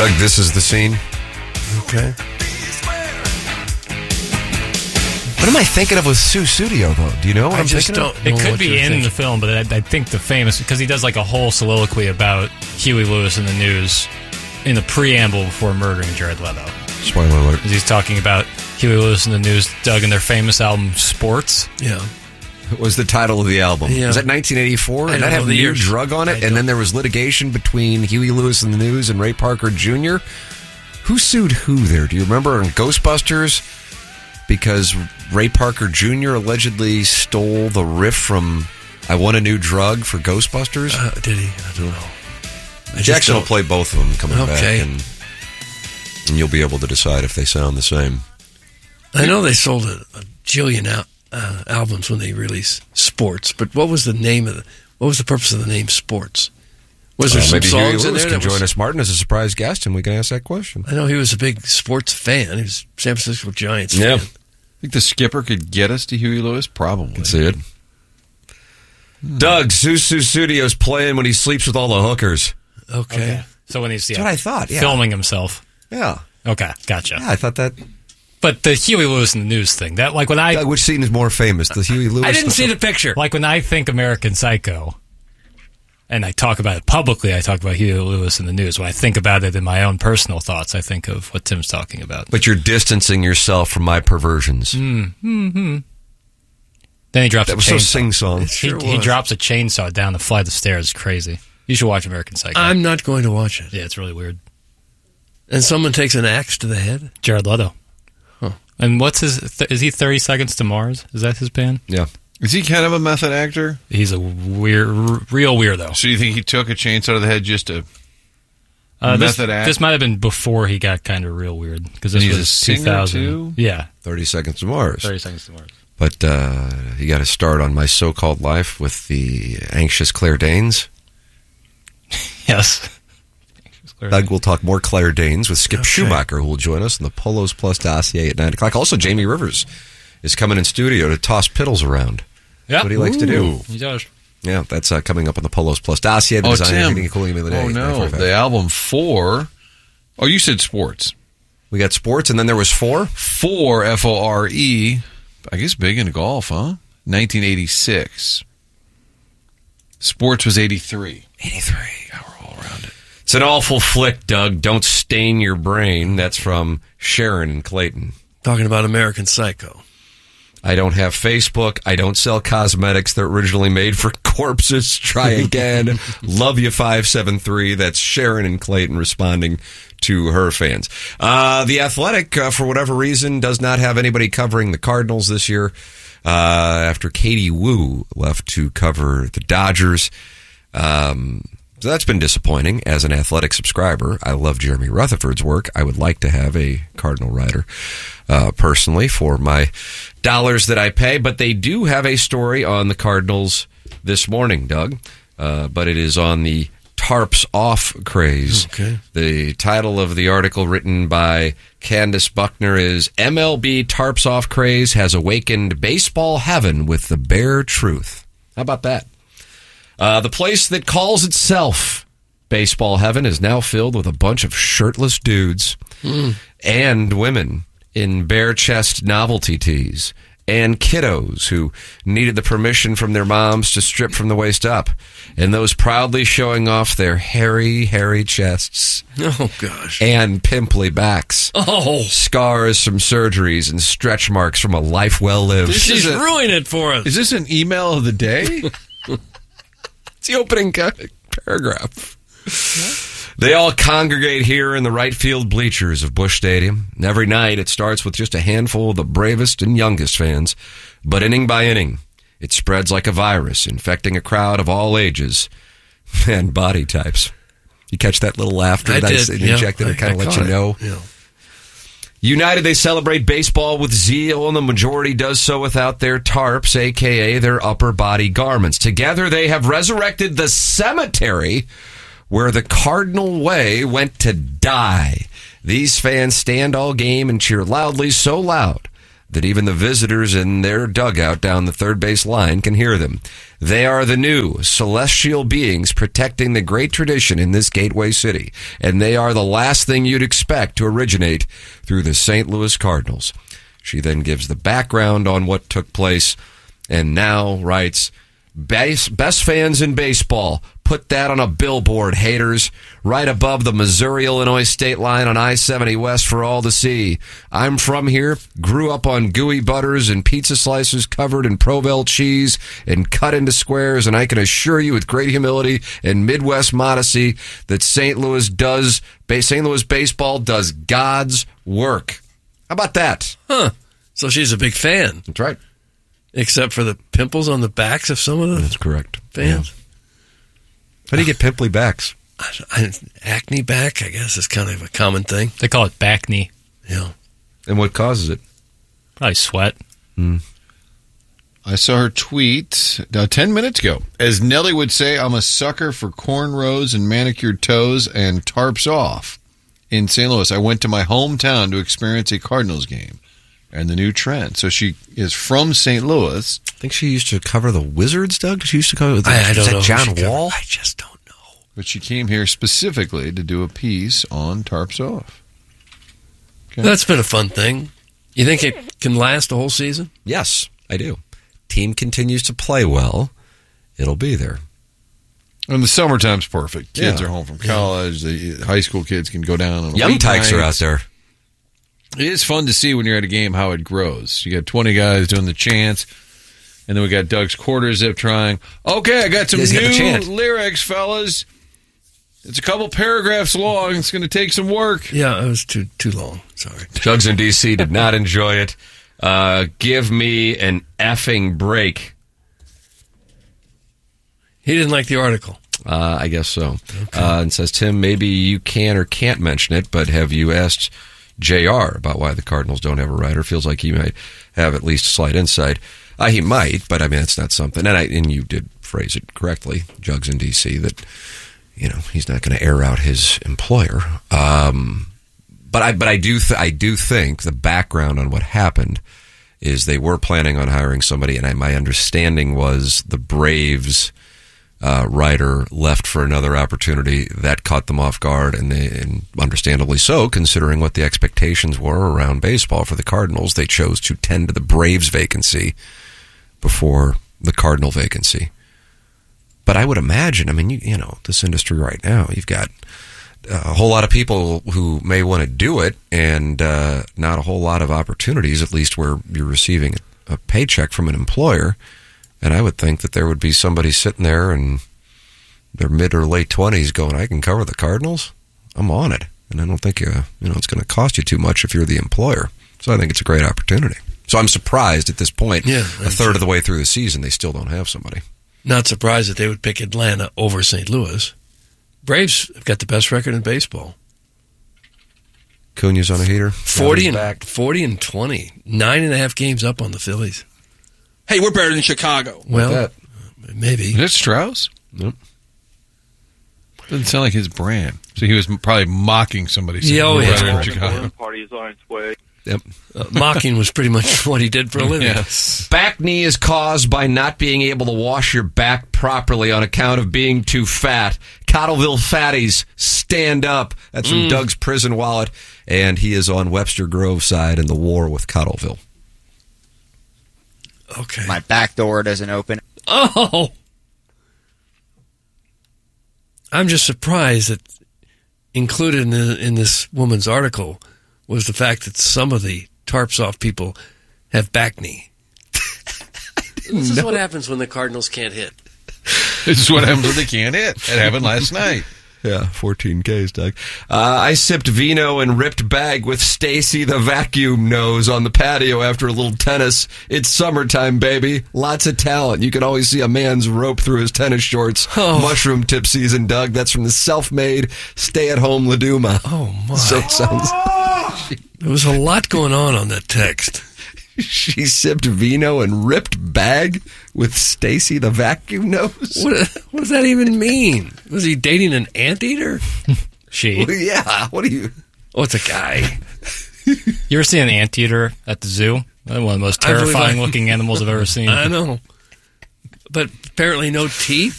Doug, this is the scene. Okay. What am I thinking of with Sue Studio, though? Do you know what I'm just thinking don't of? know It could what be you're in thinking. the film, but I think the famous, because he does like a whole soliloquy about Huey Lewis in the news in the preamble before murdering Jared Leto. Spoiler alert. He's talking about Huey Lewis in the news, Doug, and their famous album Sports. Yeah. What was the title of the album? Yeah. Was that 1984? I Did don't that have know the New years. Drug on I it? don't. And then there was litigation between Huey Lewis in the News and Ray Parker Jr. Who sued who there? Do you remember in Ghostbusters? Because Ray Parker Jr. allegedly stole the riff from I Want a New Drug for Ghostbusters. Did he? I don't know. Jackson will play both of them coming Okay. back, and you'll be able to decide if they sound the same. I know they sold a jillion albums when they released Sports, but what was the name of what was the purpose of the name Sports? Was there some Maybe Huey songs in Lewis there? can that was- join us, Martin, as a surprise guest, and we can ask that question. I know he was a big sports fan. He was a San Francisco Giants Yeah. fan. Think the skipper could get us to Huey Lewis? Probably. Can see it. Doug, Sue Studio's playing when he sleeps with all the hookers. Okay. So when he's That's what I thought, yeah. filming himself. Yeah. Okay, gotcha. Yeah, I thought that. But the Huey Lewis in the news thing, that like when Doug, which scene is more famous? The Huey Lewis? I didn't see the picture. like when I think American Psycho, and I talk about it publicly, I talk about Huey Lewis in the news. When I think about it in my own personal thoughts, I think of what Tim's talking about. But you're distancing yourself from my perversions. Then he drops That a was so chainsaw. sing-song. He drops a chainsaw down the flight of stairs. It's crazy. You should watch American Psycho. I'm not going to watch it. Yeah, it's really weird. And someone takes an axe to the head? Jared Leto. Huh. And what's his? Is he 30 Seconds to Mars? Is that his band? Yeah. Is he kind of a method actor? He's a real weirdo. So you think he took a chainsaw to the head just to method act? This might have been before he got kind of real weird, because this And he's was a singer, 2000. too? Yeah, 30 Seconds to Mars. 30 Seconds to Mars. But he got a start on My So-Called Life with the anxious Claire Danes. Yes. Doug will talk more Claire Danes with Skip Schumacher, who will join us in the Polos Plus dossier at 9 o'clock. Also, Jamie Rivers is coming in studio to toss piddles around. Yeah, That's what he likes to do. He does. Yeah, that's coming up on the Polos Plus dossier. The Oh, design Tim. heating and cooling of the day. Oh, no. 945. The album 4. Oh, you said sports. We got sports, and then there was 4. 4, F-O-R-E. I guess big into golf, huh? 1986. Sports was 83. 83. Yeah, we're all around it. It's an awful flick, Doug. Don't stain your brain. That's from Sharon and Clayton. Talking about American Psycho. I don't have Facebook. I don't sell cosmetics. They're originally made for corpses. Try again. Love you 573. That's Sharon and Clayton responding to her fans. The Athletic, for whatever reason, does not have anybody covering the Cardinals this year after Katie Wu left to cover the Dodgers. So that's been disappointing. As an Athletic subscriber, I love Jeremy Rutherford's work. I would like to have a Cardinal writer personally for my dollars that I pay. But they do have a story on the Cardinals this morning, Doug. But it is on the Tarps Off craze. Okay. The title of the article written by Candace Buckner is MLB Tarps Off craze has awakened baseball heaven with the bare truth. How about that? The place that calls itself baseball heaven is now filled with a bunch of shirtless dudes and women in bare chest novelty tees and kiddos who needed the permission from their moms to strip from the waist up, and those proudly showing off their hairy, hairy chests Oh, gosh. and pimply backs, Oh, scars from surgeries and stretch marks from a life well lived. she's ruining it for us. Is this an email of the day? It's the opening paragraph. They all congregate here in the right field bleachers of Busch Stadium. Every night it starts with just a handful of the bravest and youngest fans, but inning by inning, it spreads like a virus, infecting a crowd of all ages and body types. You catch that little laughter I that did. I injected to kind of let caught you it. know? Yeah. United, they celebrate baseball with zeal, and the majority does so without their tarps, a.k.a. their upper body garments. Together, they have resurrected the cemetery where the Cardinal Way went to die. These fans stand all game and cheer loudly, so loud that even the visitors in their dugout down the third base line can hear them. They are the new celestial beings protecting the great tradition in this gateway city, and they are the last thing you'd expect to originate through the St. Louis Cardinals. She then gives the background on what took place, and now writes, best fans in baseball. Put that on a billboard, haters. Right above the Missouri-Illinois state line on I-70 West for all to see. I'm from here, grew up on gooey butters and pizza slices covered in Provel cheese and cut into squares, and I can assure you with great humility and Midwest modesty that St. Louis baseball does God's work. How about that? Huh. So she's a big fan. That's right. Except for the pimples on the backs of some of the That's correct. fans. Yeah. How do you get pimply backs? Acne back, I guess, is kind of a common thing. They call it back knee. Yeah. And what causes it? Probably sweat. I saw her tweet 10 minutes ago. As Nelly would say, I'm a sucker for cornrows and manicured toes and tarps off. In St. Louis, I went to my hometown to experience a Cardinals game and the new trend. So she is from St. Louis. I think she used to cover the Wizards, Doug. She used to cover I don't know. John Wall? I just don't know. But she came here specifically to do a piece on tarps off. Okay. That's been a fun thing. You think it can last a whole season? Yes, I do. Team continues to play well. It'll be there. And the summertime's perfect. Kids Yeah. are home from college. The high school kids can go down on Young tykes are weeknights. out there. It is fun to see when you're at a game how it grows. You got 20 guys doing the chants, and then we got Doug's quarter zip trying. Okay, I got some He's got the new chant. lyrics, fellas. It's a couple paragraphs long. It's going to take some work. Yeah, it was too long. Sorry. Jugs in D.C. did not enjoy it. Give me an effing break. He didn't like the article. I guess so. And says, Tim, maybe you can or can't mention it, but have you asked JR about why the Cardinals don't have a writer? Feels like he might have at least a slight insight. He might, but I mean, it's not something. And you did phrase it correctly, Jugs in D.C., that he's not going to air out his employer. But I do think the background on what happened is they were planning on hiring somebody, and my understanding was the Braves writer left for another opportunity that caught them off guard, and understandably so, considering what the expectations were around baseball for the Cardinals. They chose to tend to the Braves vacancy before the Cardinal vacancy. But I would imagine, I mean, this industry right now, you've got a whole lot of people who may want to do it, and not a whole lot of opportunities, at least where you're receiving a paycheck from an employer. And I would think that there would be somebody sitting there in their mid or late 20s going, I can cover the Cardinals. I'm on it. And I don't think it's going to cost you too much if you're the employer. So I think it's a great opportunity. So I'm surprised at this point, a third of the way through the season, they still don't have somebody. Not surprised that they would pick Atlanta over St. Louis. Braves have got the best record in baseball. Cuna's on a heater. 40 and 20. 9.5 games up on the Phillies. Hey, we're better than Chicago. Well, maybe. Is that Strauss? Nope. Doesn't sound like his brand. So he was probably mocking somebody. Yeah, We're yeah. better in Chicago. Party is on its way. Yep. Mocking was pretty much what he did for a living. Yes. Back knee is caused by not being able to wash your back properly on account of being too fat. Cottleville fatties, stand up. That's from Doug's prison wallet, and he is on Webster Grove side in the war with Cottleville. Okay. My back door doesn't open. Oh! I'm just surprised that included in this woman's article was the fact that some of the tarps off people have back knee. This is what happens when the Cardinals can't hit. This is what happens when they can't hit. That happened last night. Yeah, 14 Ks, Doug. I sipped vino and ripped bag with Stacy the vacuum nose on the patio after a little tennis. It's summertime, baby. Lots of talent. You can always see a man's rope through his tennis shorts. Oh. Mushroom tip season, Doug. That's from the self-made, stay-at-home Laduma. Oh, my. So it sounds... There was a lot going on that text. She sipped vino and ripped bag with Stacy the vacuum nose? What does that even mean? Was he dating an anteater? She. Yeah, what do you... Oh, it's a guy. You ever see an anteater at the zoo? One of the most I believe terrifying looking animals I've ever seen. I know. But apparently no teeth.